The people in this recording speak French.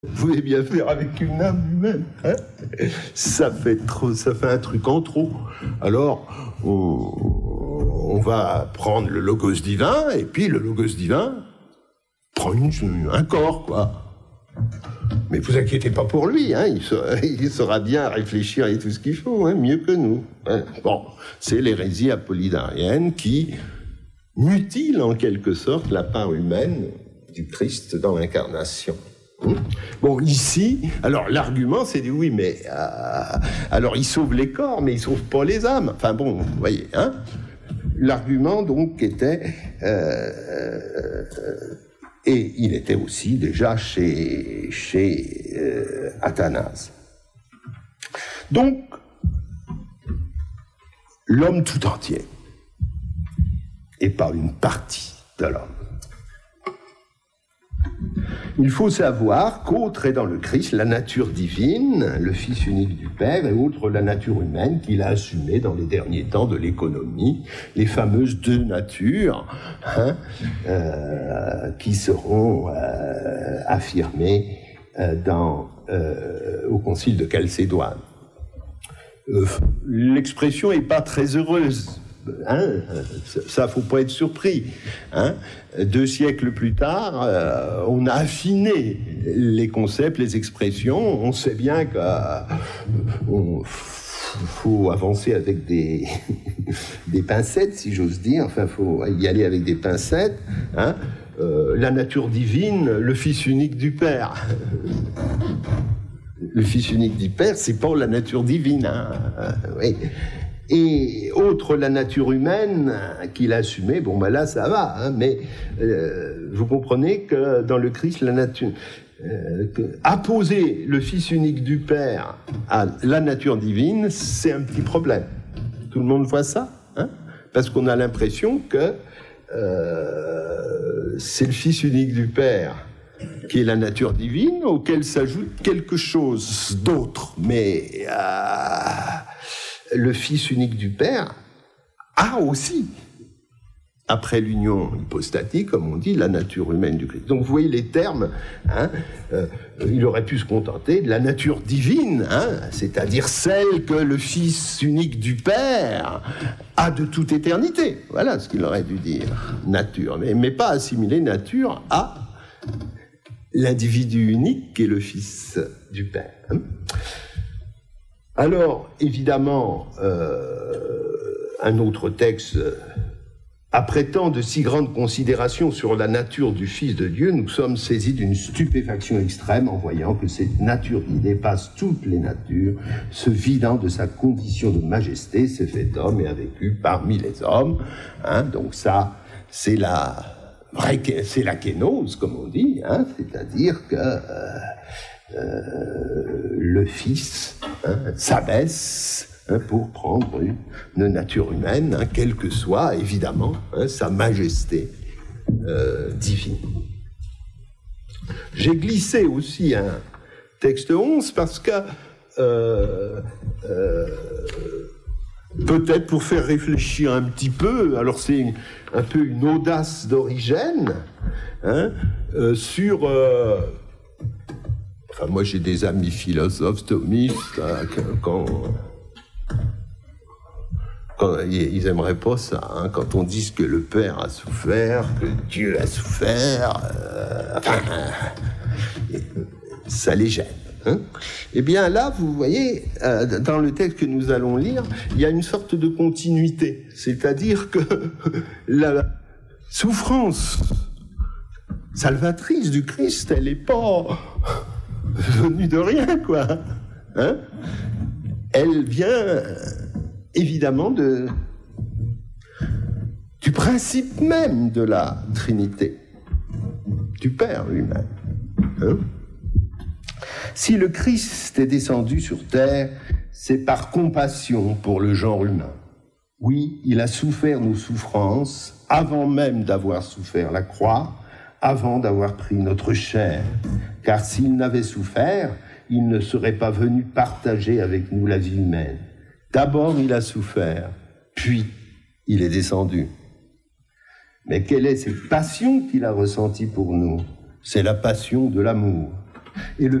Vous voulez bien faire avec une âme humaine, hein? Ça fait un truc en trop. Alors, on va prendre le logos divin, et puis le logos divin prend un corps, quoi. Mais vous inquiétez pas pour lui, hein, il saura bien réfléchir et tout ce qu'il faut, hein, mieux que nous. Hein. Bon, c'est l'hérésie apollinairienne qui mutile en quelque sorte la part humaine du Christ dans l'incarnation. Bon, ici, alors l'argument c'est dit oui, mais alors il sauve les corps, mais il sauve pas les âmes. Enfin bon, vous voyez, hein. L'argument donc était, et il était aussi déjà chez Athanase. Donc, l'homme tout entier, et pas une partie de l'homme. Il faut savoir qu'autre est dans le Christ la nature divine, le Fils unique du Père, et autre la nature humaine qu'il a assumée dans les derniers temps de l'économie, les fameuses deux natures, hein, qui seront affirmées au Concile de Chalcédoine. L'expression n'est pas très heureuse. Hein, ça, faut pas être surpris. Hein. 2 siècles plus tard, on a affiné les concepts, les expressions. On sait bien qu'il faut avancer avec des pincettes, si j'ose dire. Enfin, faut y aller avec des pincettes. Hein. La nature divine, le Fils unique du Père. Le Fils unique du Père, c'est pas la nature divine. Hein. Oui. Et autre la nature humaine qu'il a assumée, bon ben là ça va, hein, mais vous comprenez que dans le Christ, la nature, apposer le Fils unique du Père à la nature divine, c'est un petit problème. Tout le monde voit ça, hein, parce qu'on a l'impression que c'est le Fils unique du Père qui est la nature divine, auquel s'ajoute quelque chose d'autre, mais le Fils unique du Père a aussi, après l'union hypostatique, comme on dit, la nature humaine du Christ. Donc vous voyez les termes, hein, il aurait pu se contenter de la nature divine, hein, c'est-à-dire celle que le Fils unique du Père a de toute éternité. Voilà ce qu'il aurait dû dire, nature, mais pas assimiler nature à l'individu unique qui est le Fils du Père. Hein. Alors, évidemment, un autre texte, après tant de si grandes considérations sur la nature du Fils de Dieu, nous sommes saisis d'une stupéfaction extrême en voyant que cette nature qui dépasse toutes les natures, se vidant de sa condition de majesté, s'est fait homme et a vécu parmi les hommes. Hein, donc ça, c'est la kénose, comme on dit, hein, c'est-à-dire que le Fils, hein, s'abaisse, hein, pour prendre une nature humaine, hein, quelle que soit, évidemment, hein, sa majesté divine. J'ai glissé aussi un texte 11 parce que peut-être pour faire réfléchir un petit peu, alors c'est un peu une audace d'Origène, hein, sur... Enfin, moi, j'ai des amis philosophes, thomistes, quand ils aimeraient pas ça, hein, quand on dit que le Père a souffert, que Dieu a souffert, ça les gêne. Hein. Eh bien là, vous voyez, dans le texte que nous allons lire, il y a une sorte de continuité, c'est-à-dire que la souffrance salvatrice du Christ, elle n'est pas venue de rien, quoi. Hein? Elle vient évidemment du principe même de la Trinité, du Père lui-même. Hein? Si le Christ est descendu sur terre, c'est par compassion pour le genre humain. Oui, il a souffert nos souffrances avant même d'avoir souffert la croix, avant d'avoir pris notre chair. Car s'il n'avait souffert, il ne serait pas venu partager avec nous la vie humaine. D'abord, il a souffert, puis il est descendu. Mais quelle est cette passion qu'il a ressentie pour nous? C'est la passion de l'amour. Et le